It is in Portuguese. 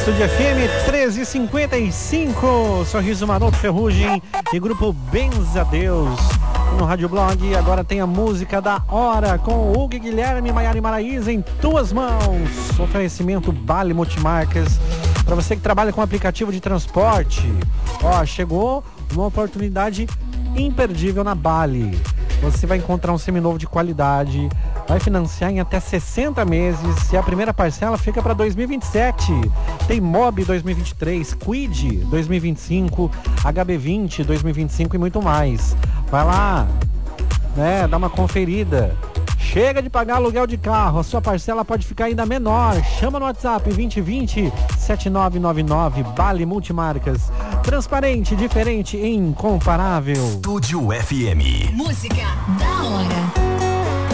Estúdio FM 13h55, Sorriso Maroto, Ferrugem e Grupo Benza Deus. No Rádio Blog agora tem a música da hora com Hugo Guilherme, Maiara e Maraísa em tuas mãos. Oferecimento Bali Multimarcas. Para você que trabalha com aplicativo de transporte, chegou uma oportunidade imperdível na Bali. Você vai encontrar um seminovo de qualidade, vai financiar em até 60 meses e a primeira parcela fica para 2027. Tem Mob 2023, Quid 2025, HB20 2025 e muito mais. Vai lá, dá uma conferida. Chega de pagar aluguel de carro, a sua parcela pode ficar ainda menor. Chama no WhatsApp 2020-7999, Bali Multimarcas. Transparente, diferente e incomparável. Estúdio FM. Música da hora.